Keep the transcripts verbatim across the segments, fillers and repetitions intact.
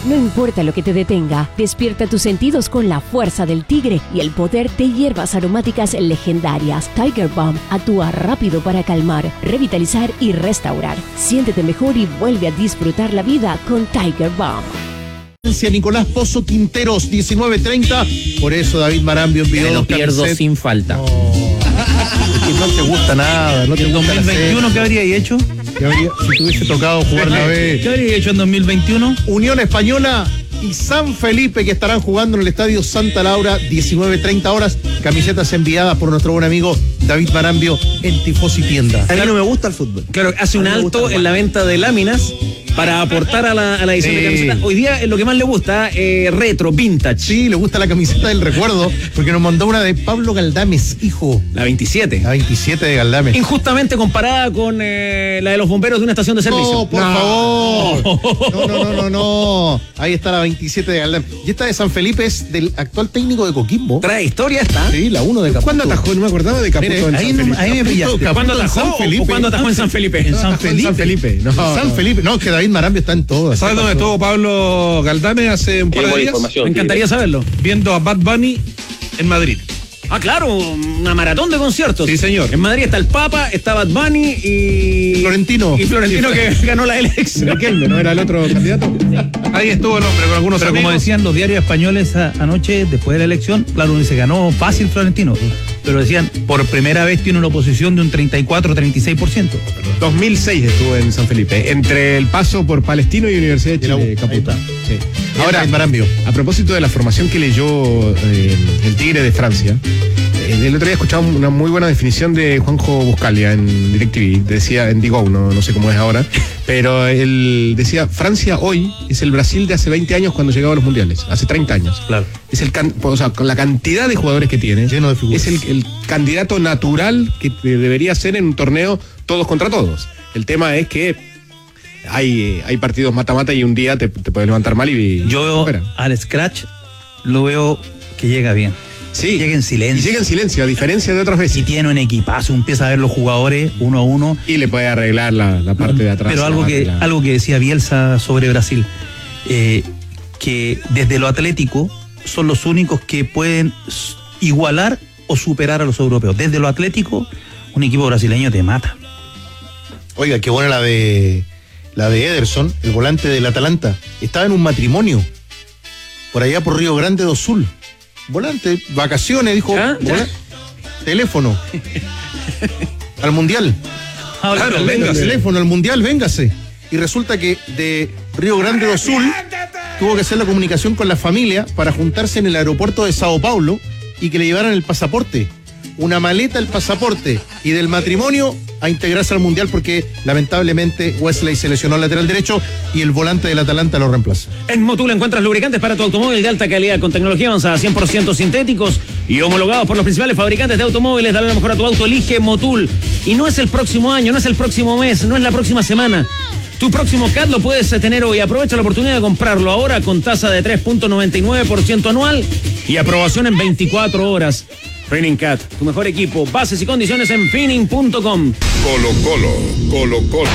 No importa lo que te detenga, despierta tus sentidos con la fuerza del tigre y el poder de hierbas aromáticas legendarias. Tiger Balm actúa rápido para calmar, revitalizar y restaurar. Siéntete mejor y vuelve a disfrutar la vida con Tiger Balm. Nicolás Pozo Quinteros, diecinueve treinta. Por eso David Marambio envió. Me lo pierdo camiset. Sin falta. No. Es que no te gusta nada. No te ¿En gusta dos mil veintiuno qué habría hecho? ¿Qué habría, si te hubiese tocado jugar la B? ¿Qué habría hecho en dos mil veintiuno? Unión Española y San Felipe, que estarán jugando en el Estadio Santa Laura, diecinueve treinta horas. Camisetas enviadas por nuestro buen amigo David Marambio en Tifosi Tienda. A mí no me gusta el fútbol. Claro, hace un alto en la venta de láminas para aportar a la, a la edición sí. de camisetas. Hoy día es lo que más le gusta, eh, retro, vintage. Sí, le gusta la camiseta del recuerdo, porque nos mandó una de Pablo Galdames, hijo. La veintisiete. La veintisiete de Galdames. Injustamente comparada con eh, la de los bomberos de una estación de servicio. No, por no. favor. No, no, no, no, no. Ahí está la veintisiete de Galdames. Y esta de San Felipe es del actual técnico de Coquimbo. Trae historia esta. Sí, la uno de Caputo. ¿Cuándo atajó? No me acordaba de Caputo. Mire, en ahí, San Felipe. ahí me pillaste. ¿Cuándo atajó San Felipe? ¿O cuándo atajó en San Felipe? En San Felipe. San Felipe. No, San Felipe. No, que David Marambio está en todo. ¿Sabes dónde estuvo Pablo Galdames hace un par de días? Me encantaría saberlo. Viendo a Bad Bunny en Madrid. Ah, claro, una maratón de conciertos. Sí, señor. En Madrid está el Papa, está Bad Bunny y... Florentino. Y Florentino sí, que ganó la elección. Riquelme, ¿no era el otro candidato? Ahí estuvo el hombre con algunos Pero amigos. como decían los diarios españoles a, anoche, después de la elección, claro, se ganó fácil Florentino. Pero decían, por primera vez tiene una oposición de un treinta y cuatro, treinta y seis por ciento. dos mil seis estuvo en San Felipe, entre el paso por Palestino y Universidad de Chile, Caputo. Sí. Ahora, a propósito de la formación que leyó eh, el Tigre de Francia, eh, el otro día escuchaba una muy buena definición de Juanjo Buscalia en DirecTV, decía en Digo, no, no sé cómo es ahora, pero él decía, Francia hoy es el Brasil de hace veinte años cuando llegaba a los mundiales, hace treinta años. Claro. Es el can, o sea, con la cantidad de jugadores que tiene, lleno de figuras. Es el, el candidato natural que debería ser en un torneo todos contra todos. El tema es que hay, hay partidos mata-mata y un día te, te puedes levantar mal y... Yo veo fuera. Al Scratch, lo veo que llega bien. Sí. Llega en silencio. Y llega en silencio, a diferencia de otras veces. Y tiene un equipazo, empieza a ver los jugadores uno a uno. Y le puede arreglar la, la parte de atrás. Pero algo que, algo que decía Bielsa sobre Brasil, eh, que desde lo atlético son los únicos que pueden igualar o superar a los europeos. Desde lo atlético, un equipo brasileño te mata. Oiga, qué buena la de la de Ederson, el volante del Atalanta. Estaba en un matrimonio por allá por Río Grande do Sul. Volante, vacaciones, dijo. ¿Ya? ¿Ya? Teléfono. Al mundial. Ah, claro, claro, venga, teléfono al mundial, véngase. Y resulta que de Río Grande do Sul tuvo que hacer la comunicación con la familia para juntarse en el aeropuerto de Sao Paulo y que le llevaran el pasaporte. Una maleta, el pasaporte, y del matrimonio a integrarse al mundial porque lamentablemente Wesley se lesionó al lateral derecho y el volante del Atalanta lo reemplaza. En Motul encuentras lubricantes para tu automóvil de alta calidad con tecnología avanzada, cien por ciento sintéticos y homologados por los principales fabricantes de automóviles. Dale lo mejor a tu auto, elige Motul. Y no es el próximo año, no es el próximo mes, no es la próxima semana. Tu próximo C A T lo puedes tener hoy. Aprovecha la oportunidad de comprarlo ahora con tasa de tres punto noventa y nueve por ciento anual y aprobación en veinticuatro horas. Finning C A T, tu mejor equipo. Bases y condiciones en finning punto com. Colo Colo, Colo Colo.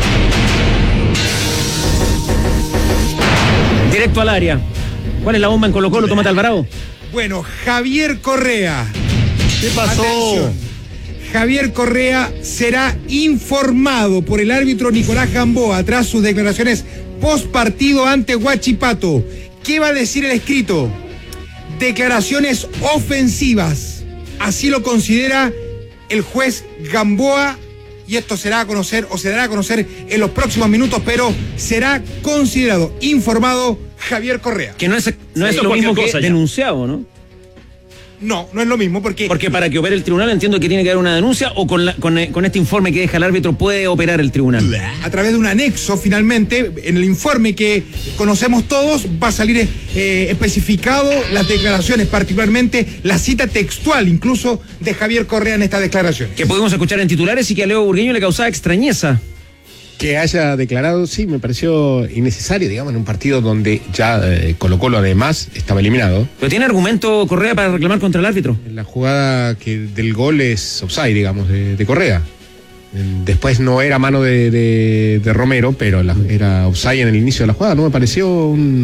Directo al área. ¿Cuál es la bomba en Colo Colo, Tomate Alvarado? Bueno, Javier Correa. ¿Qué pasó? Atención. Javier Correa será informado por el árbitro Nicolás Gamboa tras sus declaraciones post partido ante Huachipato. ¿Qué va a decir el escrito? Declaraciones ofensivas. Así lo considera el juez Gamboa y esto será a conocer o se dará a conocer en los próximos minutos, pero será considerado informado Javier Correa. Que no es, no es lo mismo que denunciado, ¿no? No, no es lo mismo porque... Porque para que opere el tribunal entiendo que tiene que haber una denuncia o con, la, con, con este informe que deja el árbitro puede operar el tribunal. A través de un anexo, finalmente, en el informe que conocemos todos, va a salir eh, especificado las declaraciones, particularmente la cita textual incluso de Javier Correa en estas declaraciones. Que podemos escuchar en titulares y que a Leo Burgueño le causaba extrañeza. Que haya declarado, sí, me pareció innecesario, digamos, en un partido donde ya eh, Colo Colo además estaba eliminado. ¿Pero tiene argumento Correa para reclamar contra el árbitro? La jugada que del gol es offside, digamos, de, de Correa. Después no era mano de, de, de Romero, pero la, era offside en el inicio de la jugada, ¿no? Me pareció un...